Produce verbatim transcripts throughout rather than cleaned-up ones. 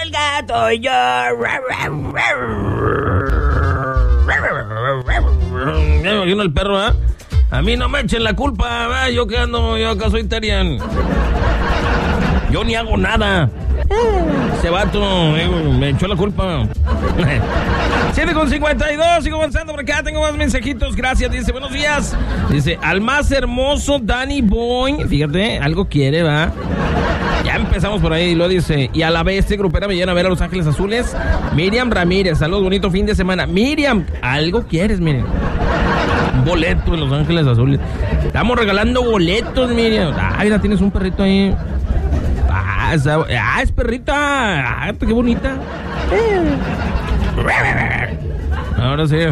el gato y yo. Me imagino el perro, ¿eh? A mí no me echen la culpa, ¿verdad? Yo que ando, yo acá soy Terian. Yo ni hago nada. Ese vato eh, me echó la culpa. siete con cincuenta y dos, sigo avanzando por acá, tengo más mensajitos, gracias. Dice, buenos días. Dice, al más hermoso Danny Boy. Fíjate, algo quiere, ¿va? Ya empezamos por ahí, lo dice. Y a la vez, este grupera me llena a ver a Los Ángeles Azules. Miriam Ramírez, saludos, bonito fin de semana. Miriam, algo quieres, miren. Un boleto en Los Ángeles Azules. Estamos regalando boletos, Miriam. Ay, mira, tienes un perrito ahí. Ah, esa, ah es perrita. Ah, qué bonita. Ahora sí.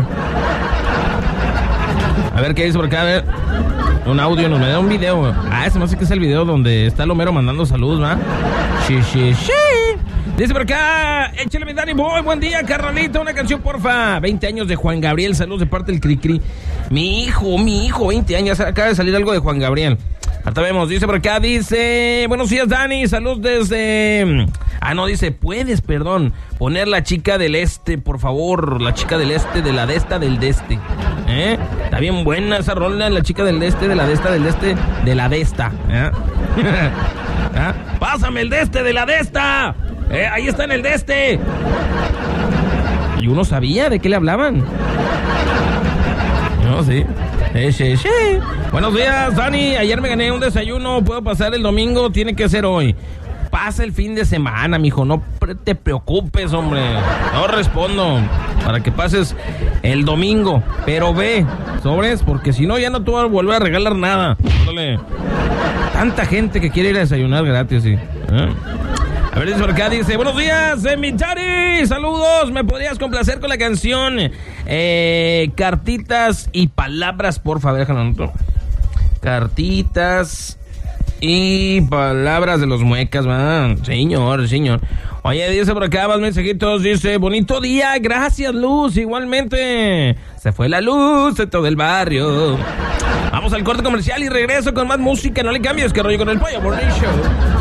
A ver qué dice por acá, a ver. Un audio, nos me da un video. Ah, se me hace que es el video donde está el Homero mandando saludos, ¿va? Sí, sí, sí. Dice por acá, échale mi Danny Boy, buen día, carnalito, una canción, porfa. veinte años de Juan Gabriel, saludos de parte del Cricri. Mi hijo, mi hijo, veinte años, acaba de salir algo de Juan Gabriel. Ahorita vemos, dice por acá, dice, buenos días, Dani, salud desde... Ah, no, dice, puedes, perdón, poner la chica del este, por favor, la chica del este, de la de esta, del de este. ¿Eh? Está bien buena esa rola, la chica del este, de la de esta, del de este, de la de esta. ¿Eh? ¿Ah? Pásame el de este, de la de esta. Eh, ahí está en el de este. Y uno sabía de qué le hablaban. No, sí. Eh, sí, sí. Buenos días, Dani. Ayer me gané un desayuno. ¿Puedo pasar el domingo? Tiene que ser hoy. Pasa el fin de semana, mijo. No te preocupes, hombre. No respondo. Para que pases el domingo. Pero ve, sobres, porque si no, ya no te voy a volver a regalar nada. Órale. Tanta gente que quiere ir a desayunar gratis, sí. ¿Eh? A ver, dice por acá, dice, buenos días, eh, mi Chari, saludos, ¿me podrías complacer con la canción eh, Cartitas y Palabras, por favor? Déjalo anoto. Cartitas y Palabras de los Muecas, man. Señor, señor. Oye, dice por acá, más mensajitos, dice, bonito día, gracias, Luz, igualmente. Se fue la luz de todo el barrio. Vamos al corte comercial y regreso con más música, no le cambies, que rollo con el Pollo Morning Show.